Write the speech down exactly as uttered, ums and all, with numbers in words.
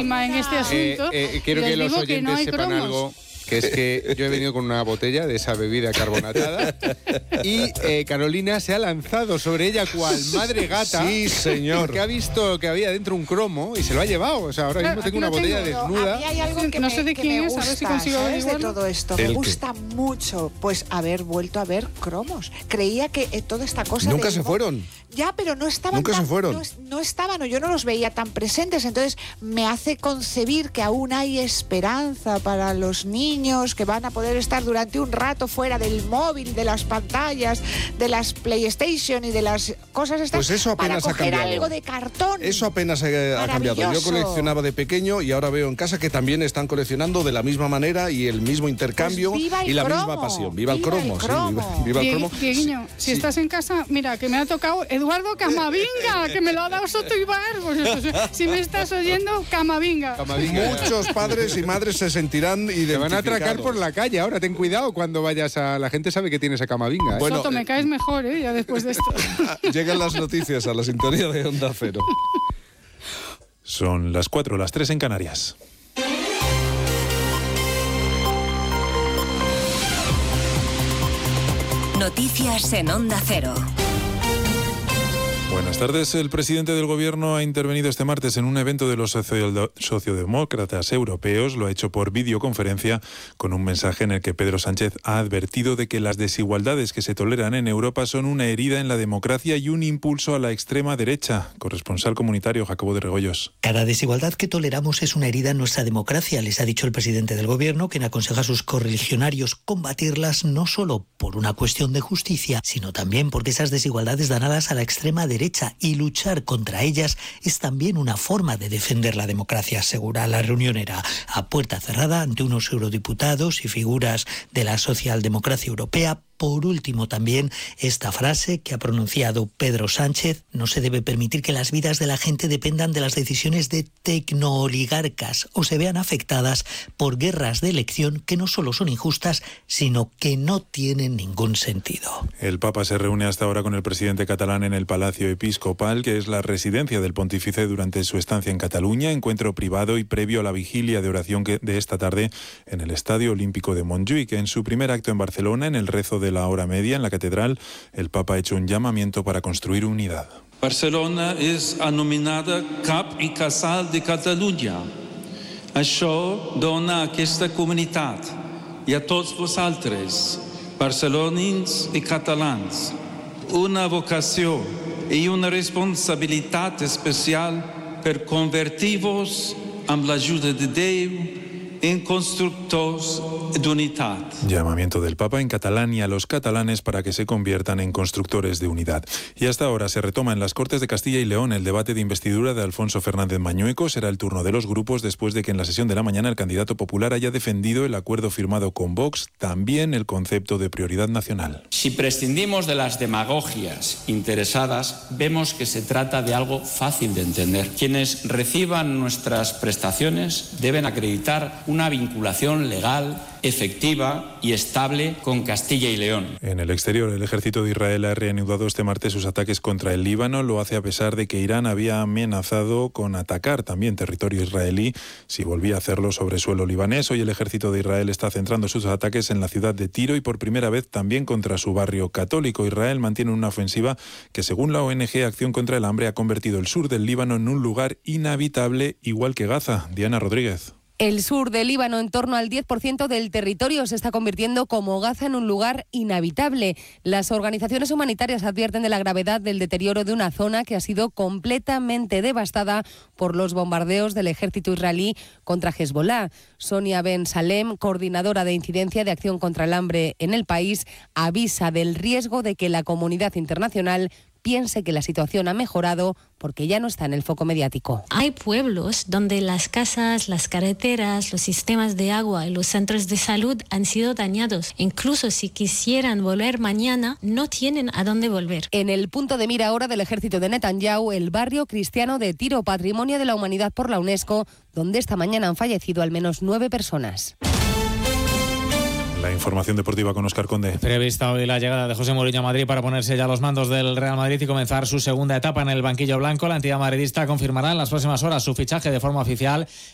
última en este asunto. Eh, eh, quiero Les que los digo oyentes que no hay sepan cromos. algo, que es que yo he venido con una botella de esa bebida carbonatada y eh, Carolina se ha lanzado sobre ella cual madre gata. Sí, señor. Porque ha visto que había dentro un cromo y se lo ha llevado. O sea, ahora mismo Aquí tengo una lo botella tengo. desnuda. A mí hay algo que No me, sé de que quién me es, a gusta, ver si consigo ¿sabes? De averiguarlo. todo esto. ¿El Me qué? gusta mucho, pues, haber vuelto a ver cromos. Creía que eh, toda esta cosa... Nunca del se mo- fueron. Ya, pero no estaban Nunca tan- se fueron. No, es- no estaban, o yo no los veía tan presentes. Entonces, me hace concebir que aún hay esperanza para los niños, que van a poder estar durante un rato fuera del móvil, de las pantallas, de las PlayStation y de las cosas estas. Pues eso apenas para ha coger cambiado. algo de cartón. Eso apenas eh, ha cambiado. Yo Maravilloso. coleccionaba de pequeño y ahora veo en casa que también están coleccionando de la misma manera y el mismo intercambio Pues viva el y la cromo, misma pasión. Viva el viva el cromo, sí, cromo. viva, viva el Die- cromo. Dieguiño, si Sí. estás en casa, mira, que me ha tocado Eduardo Camavinga, que me lo ha dado Soto Ibar. Pues, pues, si me estás oyendo, Camavinga. Camavinga. Muchos padres y madres se sentirán identificados. Te van a atracar por la calle. Ahora ten cuidado cuando vayas a... La gente sabe que tienes a Camavinga. ¿eh? Bueno, Soto, me eh, caes mejor, ¿eh? Ya después de esto. Llegan las noticias a la sintonía de Onda Cero. Son las cuatro, las tres en Canarias. Noticias en Onda Cero. Buenas tardes. El presidente del Gobierno ha intervenido este martes en un evento de los socio- sociodemócratas europeos. Lo ha hecho por videoconferencia con un mensaje en el que Pedro Sánchez ha advertido de que las desigualdades que se toleran en Europa son una herida en la democracia y un impulso a la extrema derecha. Corresponsal comunitario Jacobo de Regoyos. Cada desigualdad que toleramos es una herida en nuestra democracia, les ha dicho el presidente del Gobierno, quien aconseja a sus correligionarios combatirlas no solo por una cuestión de justicia, sino también porque esas desigualdades dan alas a la extrema derecha y luchar contra ellas es también una forma de defender la democracia, asegura. La reunión era a puerta cerrada ante unos eurodiputados y figuras de la socialdemocracia europea. Por último, también esta frase que ha pronunciado Pedro Sánchez: no se debe permitir que las vidas de la gente dependan de las decisiones de tecnooligarcas o se vean afectadas por guerras de elección que no solo son injustas, sino que no tienen ningún sentido. El Papa se reúne hasta ahora con el presidente catalán en el Palacio Episcopal, que es la residencia del pontífice durante su estancia en Cataluña, encuentro privado y previo a la vigilia de oración que de esta tarde en el Estadio Olímpico de Montjuïc. En su primer acto en Barcelona, en el rezo de la hora media en la catedral, el Papa ha hecho un llamamiento para construir unidad. Barcelona és anomenada cap i casal de Catalunya. Això dona a aquesta comunitat i a tots vosaltres, barcelonins i catalans, una vocació i una responsabilitat especial per convertir-vos amb l'ajuda de Déu en constructors d'unitat. Llamamiento del Papa en catalán y a los catalanes para que se conviertan en constructores de unidad. Y hasta ahora se retoma en las Cortes de Castilla y León el debate de investidura de Alfonso Fernández Mañueco. Será el turno de los grupos después de que en la sesión de la mañana el candidato popular haya defendido el acuerdo firmado con Vox, también el concepto de prioridad nacional. Si prescindimos de las demagogias interesadas, vemos que se trata de algo fácil de entender. Quienes reciban nuestras prestaciones deben acreditar una vinculación legal, efectiva y estable con Castilla y León. En el exterior, el ejército de Israel ha reanudado este martes sus ataques contra el Líbano. Lo hace a pesar de que Irán había amenazado con atacar también territorio israelí si volvía a hacerlo sobre suelo libanés. Hoy el ejército de Israel está centrando sus ataques en la ciudad de Tiro y por primera vez también contra su barrio católico. Israel mantiene una ofensiva que, según la O N G Acción contra el Hambre, ha convertido el sur del Líbano en un lugar inhabitable, igual que Gaza. Diana Rodríguez. El sur del Líbano, en torno al diez por ciento del territorio, se está convirtiendo como Gaza en un lugar inhabitable. Las organizaciones humanitarias advierten de la gravedad del deterioro de una zona que ha sido completamente devastada por los bombardeos del ejército israelí contra Hezbollah. Sonia Ben Salem, coordinadora de incidencia de Acción contra el Hambre en el país, avisa del riesgo de que la comunidad internacional piense que la situación ha mejorado porque ya no está en el foco mediático. Hay pueblos donde las casas, las carreteras, los sistemas de agua y los centros de salud han sido dañados. Incluso si quisieran volver mañana, no tienen a dónde volver. En el punto de mira ahora del ejército de Netanyahu, el barrio cristiano de Tiro, Patrimonio de la Humanidad por la UNESCO, donde esta mañana han fallecido al menos nueve personas. La información deportiva con Óscar Conde. Prevista hoy la llegada de José Mourinho a Madrid para ponerse ya a los mandos del Real Madrid y comenzar su segunda etapa en el banquillo blanco. La entidad madridista confirmará en las próximas horas su fichaje de forma oficial